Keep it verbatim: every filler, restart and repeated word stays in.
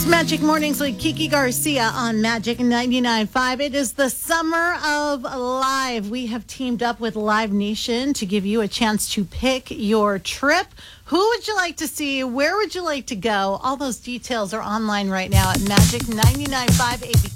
Magic Mornings with Kiki Garcia on Magic ninety-nine point five. It is the summer of Live. We have teamed up with Live Nation to give you a chance to pick your trip. Who would you like to see? Where would you like to go? All those details are online right now at Magic ninety-nine point five A B